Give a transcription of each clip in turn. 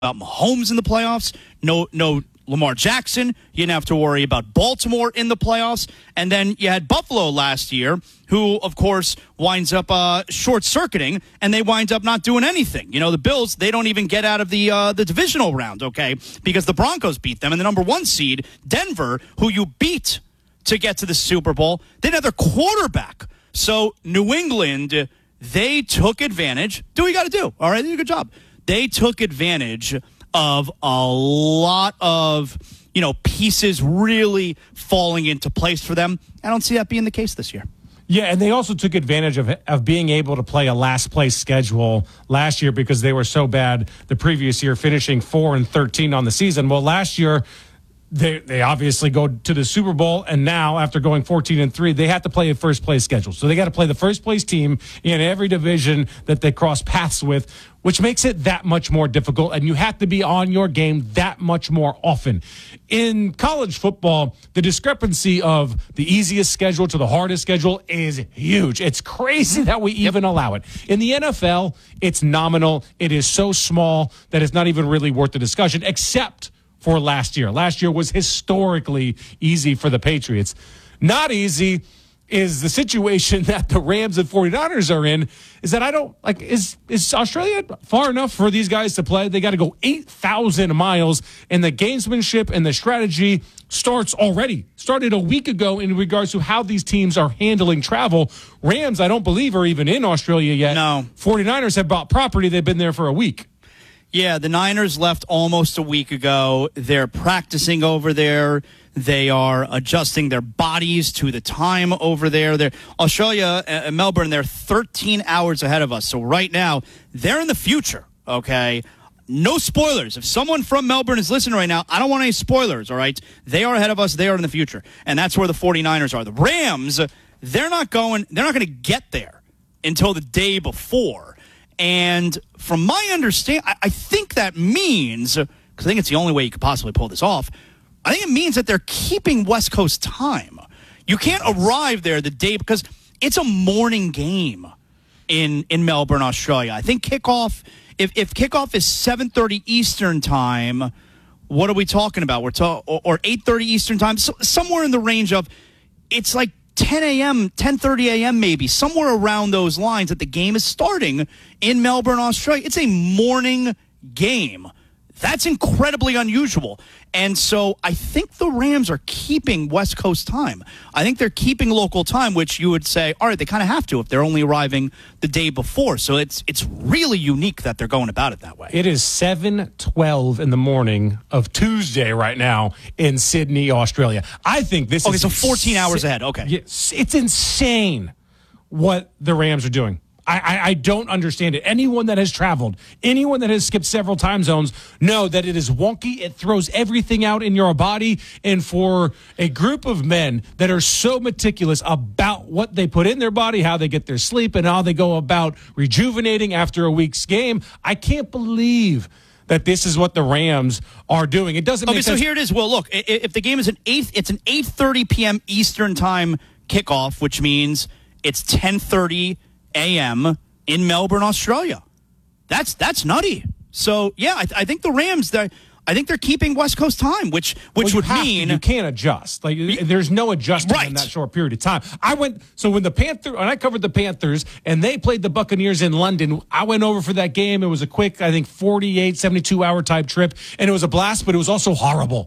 Mahomes in the playoffs. No Lamar Jackson. You didn't have to worry about Baltimore in the playoffs. And then you had Buffalo last year, who, of course, winds up short-circuiting, and they wind up not doing anything. The Bills, they don't even get out of the divisional round, okay, because the Broncos beat them. And the number 1 seed, Denver, who you beat to get to the Super Bowl, they didn't have their quarterback. So New England, they took advantage. Do what you got to do. All right, they did a good job. They took advantage of a lot of, pieces really falling into place for them. I don't see that being the case this year. Yeah, and they also took advantage of being able to play a last-place schedule last year because they were so bad the previous year, finishing 4-13 on the season. Well, last year, they obviously go to the Super Bowl, and now, after going 14-3, they have to play a first-place schedule. So they got to play the first-place team in every division that they cross paths with, which makes it that much more difficult, and you have to be on your game that much more often. In college football, the discrepancy of the easiest schedule to the hardest schedule is huge. It's crazy that we even allow it. In the NFL, it's nominal. It is so small that it's not even really worth the discussion, except for last year. Last year was historically easy for the Patriots. Not easy is the situation that the Rams and 49ers are in, is that I don't, is Australia far enough for these guys to play? They got to go 8,000 miles, and the gamesmanship and the strategy started a week ago in regards to how these teams are handling travel. Rams, I don't believe, are even in Australia yet. No. 49ers have bought property. They've been there for a week. Yeah, the Niners left almost a week ago. They're practicing over there. They are adjusting their bodies to the time over there. Australia and Melbourne, they're 13 hours ahead of us. So right now, they're in the future, okay? No spoilers. If someone from Melbourne is listening right now, I don't want any spoilers, all right? They are ahead of us. They are in the future. And that's where the 49ers are. The Rams, they're not going to get there until the day before. And from my understanding, I think that means, because I think it's the only way you could possibly pull this off, I think it means that they're keeping West Coast time. You can't arrive there the day, because it's a morning game in Melbourne, Australia. I think kickoff, if kickoff is 7:30 Eastern time, what are we talking about? Or 8:30 Eastern time, so somewhere in the range of, it's like 10 a.m., 10:30 a.m. maybe, somewhere around those lines that the game is starting in Melbourne, Australia. It's a morning game. That's incredibly unusual. And so I think the Rams are keeping West Coast time. I think they're keeping local time, which you would say, all right, they kind of have to if they're only arriving the day before. So it's really unique that they're going about it that way. It is 7:12 in the morning of Tuesday right now in Sydney, Australia. I think this is... Okay, so 14 hours ahead. Okay. It's insane what the Rams are doing. I don't understand it. Anyone that has traveled, anyone that has skipped several time zones, know that it is wonky. It throws everything out in your body. And for a group of men that are so meticulous about what they put in their body, how they get their sleep, and how they go about rejuvenating after a week's game, I can't believe that this is what the Rams are doing. It doesn't make sense. Okay, so here it is. Well, look, if the game is it's an 8:30 p.m. Eastern time kickoff, which means it's 10:30 a.m. in Melbourne, Australia. That's nutty. So, yeah, I think the Rams, I think they're keeping West Coast time, which would mean... You can't adjust. There's no adjustment in that short period of time. When I covered the Panthers and they played the Buccaneers in London, I went over for that game. It was a quick, 48, 72-hour type trip, and it was a blast, but it was also horrible.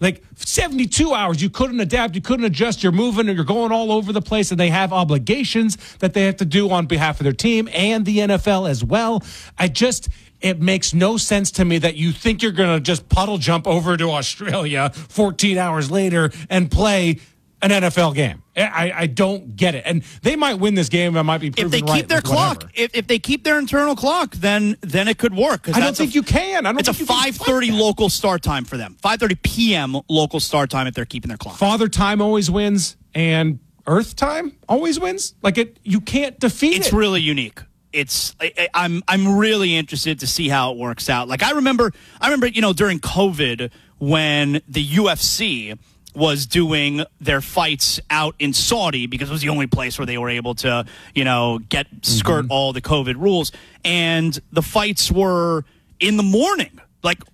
72 hours, you couldn't adapt, you couldn't adjust, you're moving, or you're going all over the place, and they have obligations that they have to do on behalf of their team and the NFL as well. It makes no sense to me that you think you're going to just puddle jump over to Australia 14 hours later and play an NFL game. I don't get it. And they might win this game. I might be proven right. If they keep their clock, if they keep their internal clock, then it could work. I don't think you can. It's a 5:30 local start time for them. 5:30 p.m. local start time if they're keeping their clock. Father time always wins, and Earth time always wins. You can't defeat it. It's really unique. I'm really interested to see how it works out. I remember, during COVID when the UFC was doing their fights out in Saudi because it was the only place where they were able to, skirt all the COVID rules. And the fights were in the morning,